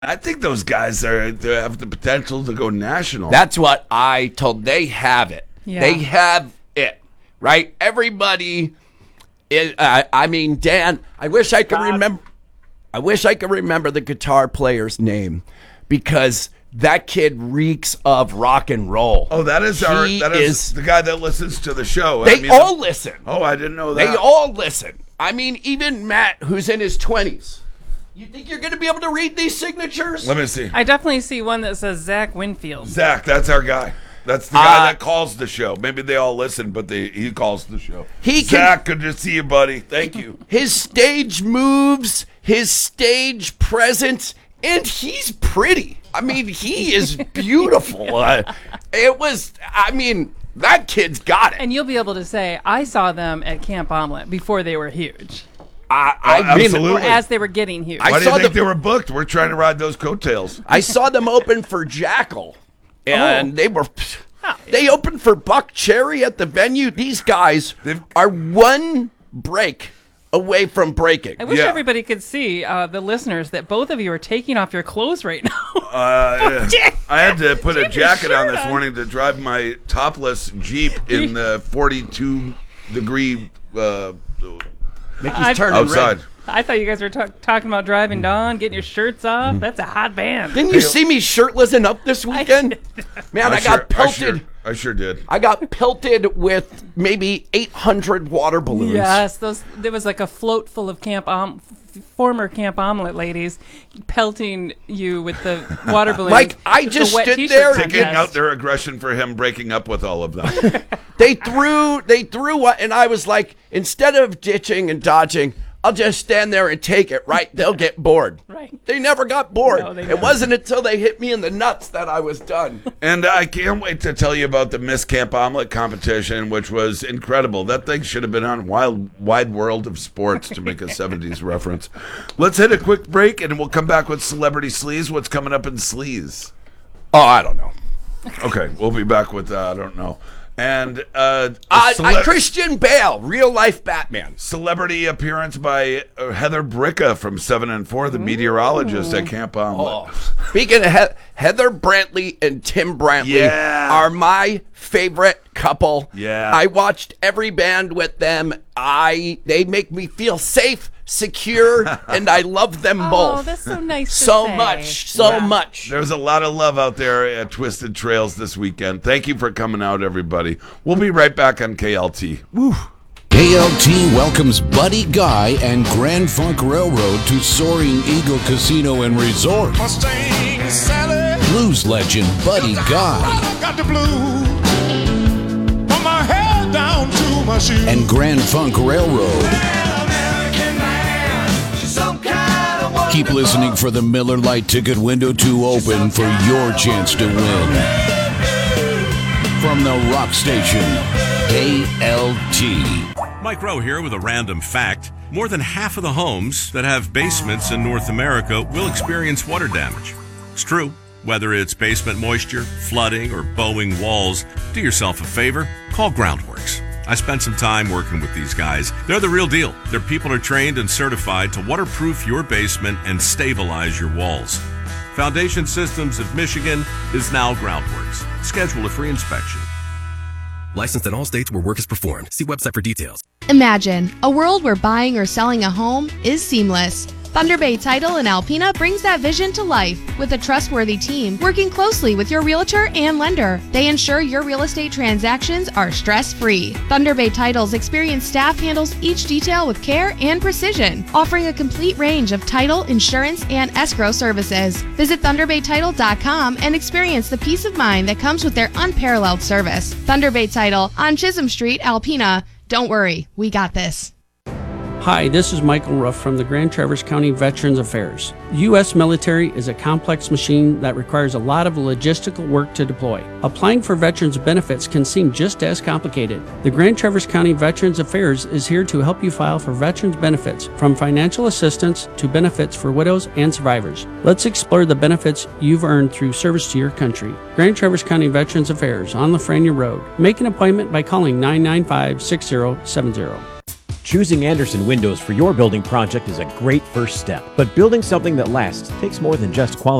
I think those guys they have the potential to go national. That's what I told. They have it. Yeah. They have it, right? Everybody is, Dan, I wish I could remember. I wish I could remember the guitar player's name because that kid reeks of rock and roll. Oh, that is the guy that listens to the show. They all listen. Oh, I didn't know that. They all listen. I mean, even Matt, who's in his 20s. You think you're going to be able to read these signatures? Let me see. I definitely see one that says Zach Winfield. Zach, that's our guy. That's the guy that calls the show. Maybe they all listen, but he calls the show. Zach, good to see you, buddy. Thank you. His stage moves, his stage presence, and he's pretty. I mean, he is beautiful. That kid's got it. And you'll be able to say, I saw them at Camp Omelet before they were huge. Absolutely. As they were getting huge. Why do you think they were booked? We're trying to ride those coattails. I saw them open for Jackal, and they opened for Buck Cherry at the venue. These guys are one break away from breaking. I wish everybody could see, the listeners, that both of you are taking off your clothes right now. I had to put a jacket on this morning to drive my topless Jeep in the 42-degree Mickey's turning outside. red. I thought you guys were talking about driving Dawn, getting your shirts off. That's a hot band. Didn't you see me shirtless enough this weekend? Man, I got pelted. I sure did. I got pelted with maybe 800 water balloons. Yes, there was like a float full of former Camp Omelet ladies pelting you with the water balloons. Like, I just wet stood t-shirt there. Taking out their aggression for him breaking up with all of them. They threw what, and I was like, instead of ditching and dodging, I'll just stand there and take it, right? They'll get bored. Right. They never got bored. No, they it never. wasn't until they hit me in the nuts that I was done. And I can't wait to tell you about the Miss Camp Omelet competition, which was incredible. That thing should have been on Wide World of Sports, to make a 70s reference. Let's hit a quick break, and we'll come back with Celebrity Sleaze. What's coming up in Sleaze? Oh, I don't know. Okay, we'll be back with I don't know. And Christian Bale, real life Batman. Celebrity appearance by Heather Bricka from 7 and 4, the meteorologist at Camp Omelet. Speaking of Heather Brantley and Tim Brantley are my favorite couple. Yeah. I watched every band with them. They make me feel safe, secure, and I love them both. Oh, that's so nice to so say. much. There's a lot of love out there at Twisted Trails this weekend. Thank you for coming out, everybody. We'll be right back on KLT. Woo. KLT welcomes Buddy Guy and Grand Funk Railroad to Soaring Eagle Casino and Resort. Blues legend Buddy Guy Got the blues from my head down to my shoes. and Grand Funk Railroad. Keep listening for the Miller Lite ticket window to open for your chance to win. From the rock station, KLT. Mike Rowe here with a random fact. More than half of the homes that have basements in North America will experience water damage. It's true. Whether it's basement moisture, flooding, or bowing walls, do yourself a favor, call Groundworks. I spent some time working with these guys. They're the real deal. Their people are trained and certified to waterproof your basement and stabilize your walls. Foundation Systems of Michigan is now Groundworks. Schedule a free inspection. Licensed in all states where work is performed. See website for details. Imagine a world where buying or selling a home is seamless. Thunder Bay Title in Alpena brings that vision to life with a trustworthy team working closely with your realtor and lender. They ensure your real estate transactions are stress-free. Thunder Bay Title's experienced staff handles each detail with care and precision, offering a complete range of title, insurance, and escrow services. Visit ThunderBayTitle.com and experience the peace of mind that comes with their unparalleled service. Thunder Bay Title on Chisholm Street, Alpena. Don't worry, we got this. Hi, this is Michael Ruff from the Grand Traverse County Veterans Affairs. The U.S. military is a complex machine that requires a lot of logistical work to deploy. Applying for veterans benefits can seem just as complicated. The Grand Traverse County Veterans Affairs is here to help you file for veterans benefits, from financial assistance to benefits for widows and survivors. Let's explore the benefits you've earned through service to your country. Grand Traverse County Veterans Affairs on Lafreniere Road. Make an appointment by calling 995-6070. Choosing Anderson Windows for your building project is a great first step, but building something that lasts takes more than just quality.